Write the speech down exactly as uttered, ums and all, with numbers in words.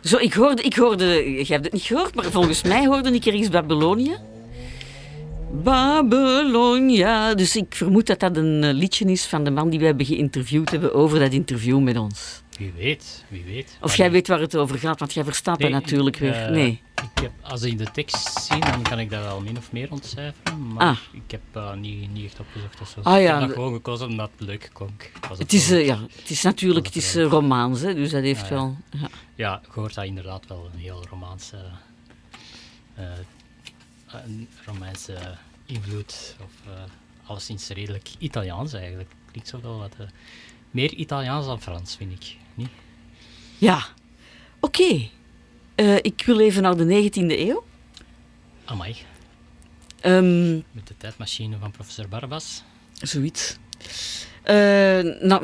Zo, ik hoorde, ik hoorde, je hebt het niet gehoord, maar volgens mij hoorde ik er iets Babylonië. Babylonia. Dus ik vermoed dat dat een liedje is van de man die we hebben geïnterviewd hebben over dat interview met ons. Wie weet, wie weet. Of jij weet waar het over gaat, want jij verstaat nee, dat natuurlijk ik, weer. Uh, nee. Ik heb, als ik de tekst zie, dan kan ik dat wel min of meer ontcijferen. Maar ah. ik heb uh, niet, niet echt opgezocht of zo. Ah, ja. Ik heb dat gewoon gekozen omdat het leuk klonk. Het, het, is, uh, ja, het is natuurlijk het is, uh, romaans, hè, dus dat heeft ah, ja. wel... Ja. ja, je hoort dat inderdaad wel een heel romaanse... Uh, een Romeinse invloed. Of uh, alleszins redelijk Italiaans eigenlijk. Klinkt zo wel wat... Uh, meer Italiaans dan Frans, vind ik. Niet? Ja. Oké. Okay. Uh, ik wil even naar de negentiende eeuw. Amai. Um, Met de tijdmachine van professor Barbas. Zoiets. Uh, nou,